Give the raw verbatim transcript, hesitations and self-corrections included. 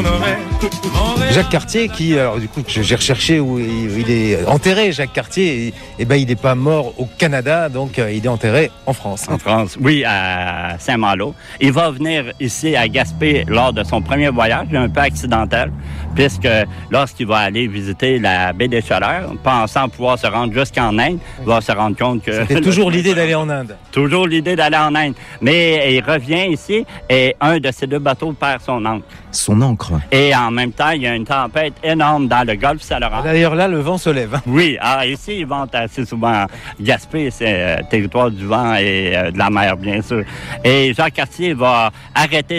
aurait. Jacques Cartier, qui, alors du coup, j'ai recherché où il, il est enterré, Jacques Cartier, et, et ben il n'est pas mort au Canada, donc euh, il est enterré en France. En France, oui, à Saint-Malo. Il va venir ici à Gaspé lors de son premier voyage, un peu accidentel, puisque lorsqu'il va aller visiter la baie des Chaleurs, pensant pouvoir se rendre jusqu'en Inde, il va se rendre compte que... C'était toujours l'idée d'aller en Inde. Toujours l'idée d'aller en Inde. Mais il revient ici et un de ces deux bateaux perd son ancre. Son ancre. Et en même temps, il y a une tempête énorme dans le golfe Saint-Laurent. D'ailleurs, là, le vent se lève. Oui, alors ici, ils vont assez souvent. Gaspé, c'est euh, territoire du vent et euh, de la mer, bien sûr. Et Jacques Cartier va arrêter